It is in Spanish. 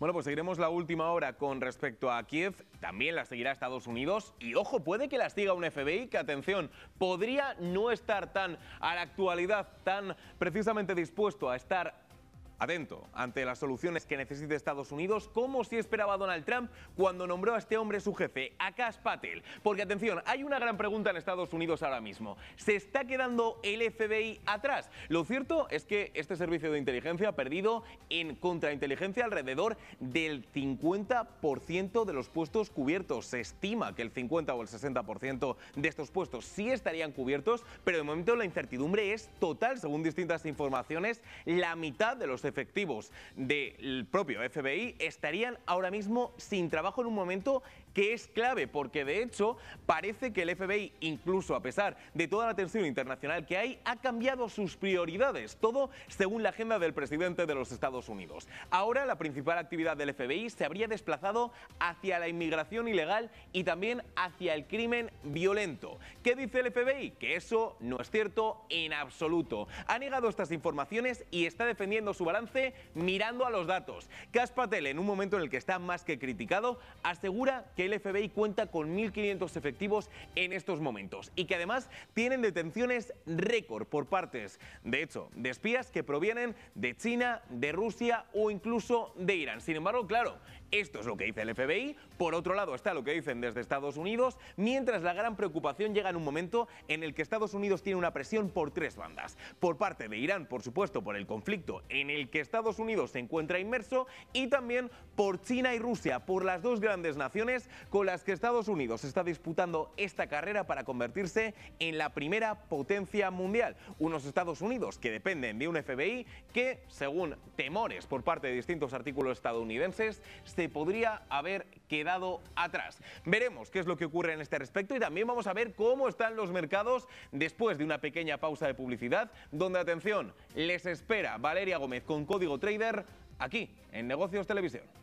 Bueno, pues seguiremos la última hora con respecto a Kiev, también la seguirá Estados Unidos y ojo, puede que la siga un FBI que, atención, podría no estar tan a la actualidad, tan precisamente dispuesto a estar atento ante las soluciones que necesite Estados Unidos, como si esperaba Donald Trump cuando nombró a este hombre su jefe, Akash Patel. Porque, atención, hay una gran pregunta en Estados Unidos ahora mismo. ¿Se está quedando el FBI atrás? Lo cierto es que este servicio de inteligencia ha perdido en contrainteligencia alrededor del 50% de los puestos cubiertos. Se estima que el 50 o el 60% de estos puestos sí estarían cubiertos, pero de momento la incertidumbre es total. Según distintas informaciones, la mitad de los efectivos del propio FBI estarían ahora mismo sin trabajo en un momento que es clave, porque de hecho parece que el FBI, incluso a pesar de toda la tensión internacional que hay, ha cambiado sus prioridades, todo según la agenda del presidente de los Estados Unidos. Ahora la principal actividad del FBI se habría desplazado hacia la inmigración ilegal y también hacia el crimen violento. ¿Qué dice el FBI? Que eso no es cierto en absoluto. Ha negado estas informaciones y está defendiendo su balance mirando a los datos. Akash Patel, en un momento en el que está más que criticado, asegura que el FBI cuenta con 1.500 efectivos en estos momentos y que además tienen detenciones récord por partes, de hecho, de espías que provienen de China, de Rusia o incluso de Irán. Sin embargo, claro, esto es lo que dice el FBI. Por otro lado está lo que dicen desde Estados Unidos, mientras la gran preocupación llega en un momento en el que Estados Unidos tiene una presión por tres bandas. Por parte de Irán, por supuesto, por el conflicto en el que Estados Unidos se encuentra inmerso, y también por China y Rusia, por las dos grandes naciones con las que Estados Unidos está disputando esta carrera para convertirse en la primera potencia mundial. Unos Estados Unidos que dependen de un FBI que, según temores por parte de distintos artículos estadounidenses, se podría haber quedado atrás. Veremos qué es lo que ocurre en este respecto y también vamos a ver cómo están los mercados después de una pequeña pausa de publicidad, donde, atención, les espera Valeria Gómez con Código Trader aquí en Negocios Televisión.